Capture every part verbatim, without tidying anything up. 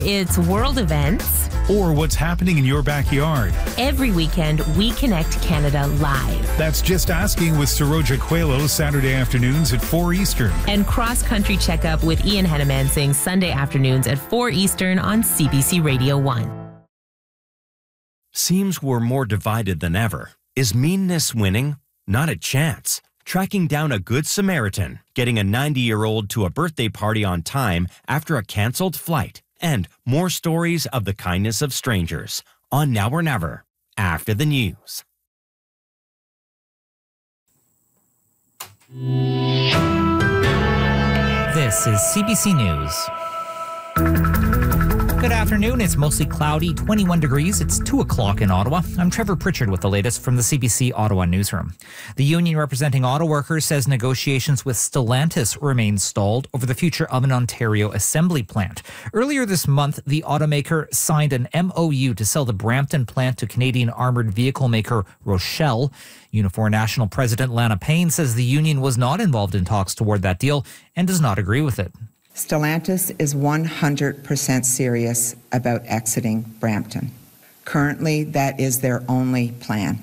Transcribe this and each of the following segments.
It's world events. Or what's happening in your backyard. Every weekend, we connect Canada live. That's Just Asking with Saroja Coelho, Saturday afternoons at four Eastern. And Cross Country Checkup with Ian Henemansing, Sunday afternoons at four Eastern on C B C Radio one. Seems we're more divided than ever. Is meanness winning? Not a chance. Tracking down a good Samaritan, getting a ninety-year-old to a birthday party on time after a canceled flight, and more stories of the kindness of strangers on Now or Never after the news. This is C B C News. Good afternoon. It's mostly cloudy, twenty-one degrees. It's two o'clock in Ottawa. I'm Trevor Pritchard with the latest from the C B C Ottawa newsroom. The union representing auto workers says negotiations with Stellantis remain stalled over the future of an Ontario assembly plant. Earlier this month, the automaker signed an M O U to sell the Brampton plant to Canadian armoured vehicle maker Rochelle. Unifor National President Lana Payne says the union was not involved in talks toward that deal and does not agree with it. Stellantis is one hundred percent serious about exiting Brampton. Currently, that is their only plan.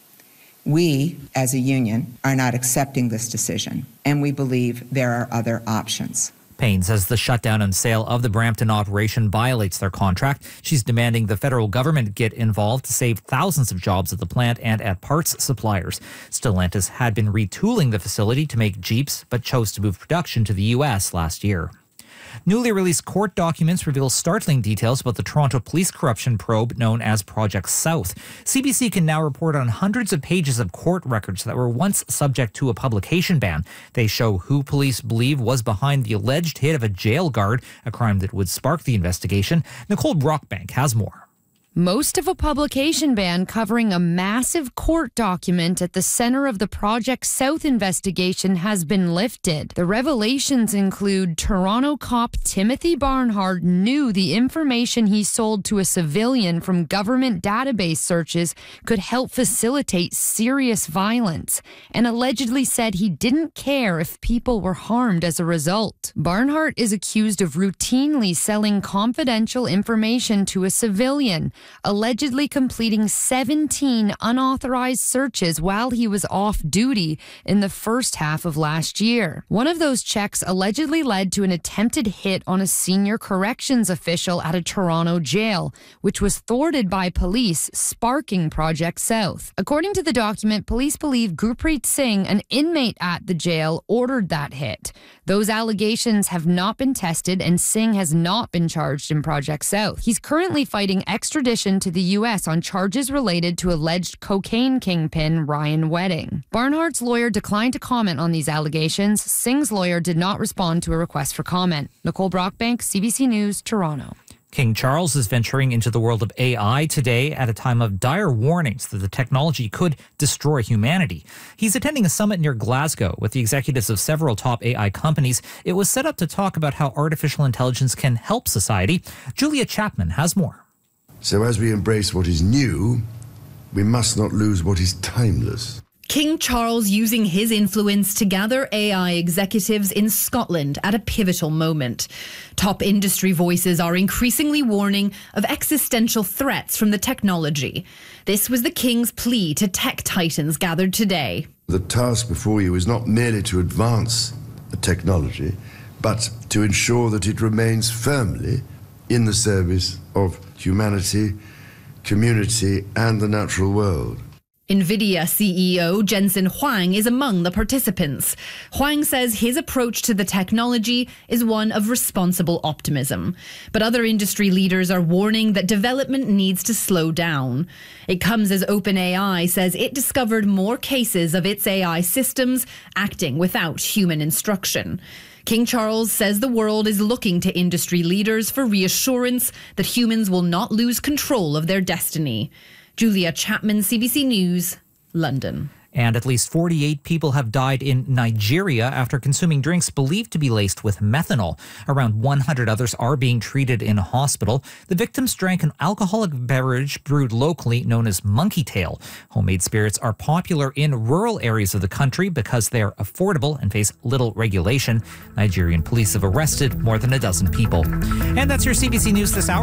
We, as a union, are not accepting this decision, and we believe there are other options. Payne says the shutdown and sale of the Brampton operation violates their contract. She's demanding the federal government get involved to save thousands of jobs at the plant and at parts suppliers. Stellantis had been retooling the facility to make Jeeps, but chose to move production to the U S last year. Newly released court documents reveal startling details about the Toronto police corruption probe known as Project South. C B C can now report on hundreds of pages of court records that were once subject to a publication ban. They show who police believe was behind the alleged hit of a jail guard, a crime that would spark the investigation. Nicole Brockbank has more. Most of a publication ban covering a massive court document at the center of the Project South investigation has been lifted. The revelations include Toronto cop Timothy Barnhart knew the information he sold to a civilian from government database searches could help facilitate serious violence, and allegedly said he didn't care if people were harmed as a result. Barnhart is accused of routinely selling confidential information to a civilian, allegedly completing seventeen unauthorized searches while he was off duty in the first half of last year. One of those checks allegedly led to an attempted hit on a senior corrections official at a Toronto jail, which was thwarted by police, sparking Project South. According to the document, police believe Gurpreet Singh, an inmate at the jail, ordered that hit. Those allegations have not been tested, and Singh has not been charged in Project South. He's currently fighting extradition to the U S on charges related to alleged cocaine kingpin Ryan Wedding. Barnhart's lawyer declined to comment on these allegations. Singh's lawyer did not respond to a request for comment. Nicole Brockbank, C B C News, Toronto. King Charles is venturing into the world of A I today at a time of dire warnings that the technology could destroy humanity. He's attending a summit near Glasgow with the executives of several top A I companies. It was set up to talk about how artificial intelligence can help society. Julia Chapman has more. So as we embrace what is new, we must not lose what is timeless. King Charles using his influence to gather A I executives in Scotland at a pivotal moment. Top industry voices are increasingly warning of existential threats from the technology. This was the King's plea to tech titans gathered today. The task before you is not merely to advance the technology, but to ensure that it remains firmly in the service of humanity, community, and the natural world. NVIDIA C E O Jensen Huang is among the participants. Huang says his approach to the technology is one of responsible optimism. But other industry leaders are warning that development needs to slow down. It comes as OpenAI says it discovered more cases of its A I systems acting without human instruction. King Charles says the world is looking to industry leaders for reassurance that humans will not lose control of their destiny. Julia Chapman, C B C News, London. And at least forty-eight people have died in Nigeria after consuming drinks believed to be laced with methanol. Around one hundred others are being treated in a hospital. The victims drank an alcoholic beverage brewed locally known as Monkey Tail. Homemade spirits are popular in rural areas of the country because they are affordable and face little regulation. Nigerian police have arrested more than a dozen people. And that's your C B C News this hour.